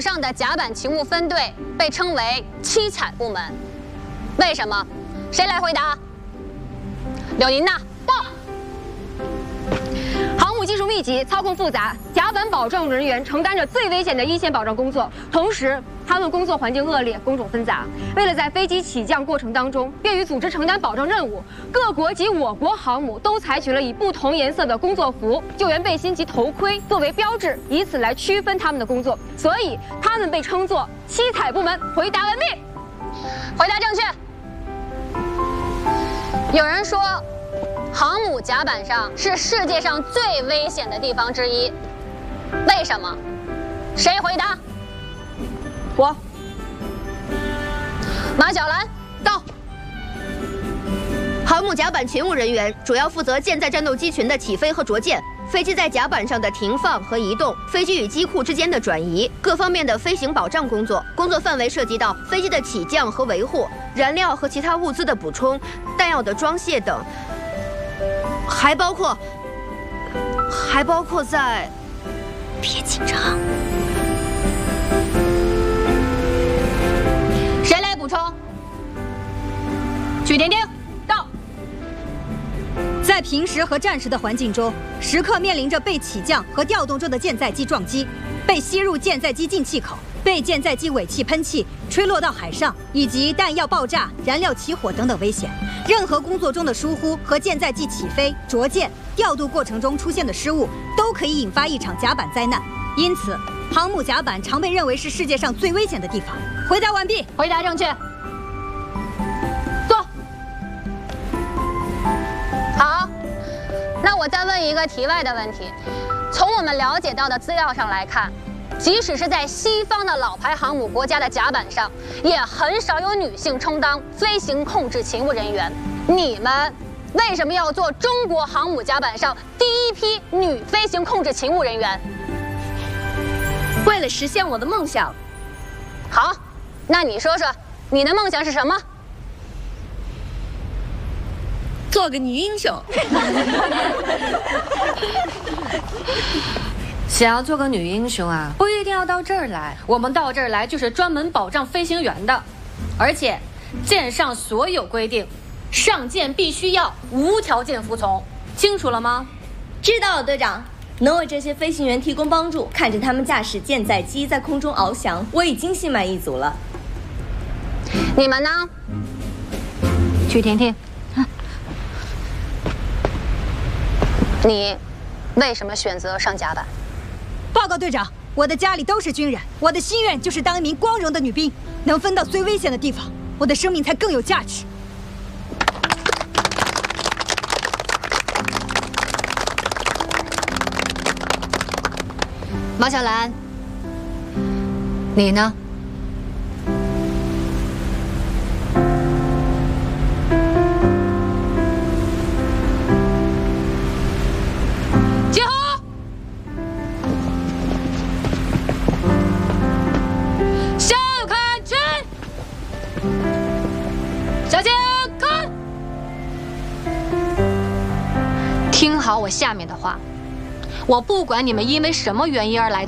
上的甲板勤务分队被称为七彩部门，为什么？谁来回答？柳宁娜，到。航母技术密集，操控复杂，甲板保障人员承担着最危险的一线保障工作，同时他们工作环境恶劣，工种纷杂。为了在飞机起降过程当中便于组织承担保障任务，各国及我国航母都采取了以不同颜色的工作服、救援背心及头盔作为标志，以此来区分他们的工作，所以他们被称作七彩部门。回答完毕。回答正确。有人说，航母甲板上是世界上最危险的地方之一，为什么？谁回答？我。马小兰，到。 航母甲板勤务人员主要负责舰载战斗机群的起飞和着舰，飞机在甲板上的停放和移动，飞机与机库之间的转移，各方面的飞行保障工作。工作范围涉及到飞机的起降和维护、燃料和其他物资的补充、弹药的装卸等，还包括在……别紧张。 谁来补充？曲婷婷，到。 在平时和战时的环境中，时刻面临着被起降和调动中的舰载机撞击、被吸入舰载机进气口、被舰载机尾气喷气吹落到海上，以及弹药爆炸、燃料起火等等危险。任何工作中的疏忽和舰载机起飞、着舰、调度过程中出现的失误，都可以引发一场甲板灾难。因此，航母甲板常被认为是世界上最危险的地方。回答完毕。 回答正确。坐。好，那我再问一个题外的问题。从我们了解到的资料上来看，即使是在西方的老牌航母国家的甲板上，也很少有女性充当飞行控制勤务人员。你们为什么要做中国航母甲板上第一批女飞行控制勤务人员？ 为了实现我的梦想。 好，那你说说，你的梦想是什么？ 做个女英雄。 想要做个女英雄啊，不一定要到这儿来，我们到这儿来就是专门保障飞行员的，而且舰上所有规定，上舰必须要无条件服从，清楚了吗？ 知道了，队长。能为这些飞行员提供帮助，看着他们驾驶舰载机在空中翱翔，我已经心满意足了。 你们呢？曲婷婷，你为什么选择上甲板？ 报告队长，我的家里都是军人，我的心愿就是当一名光荣的女兵，能分到最危险的地方，我的生命才更有价值。 马小兰，你呢？ 集合！向看齐！向前看！听好我下面的话，我不管你们因为什么原因而来到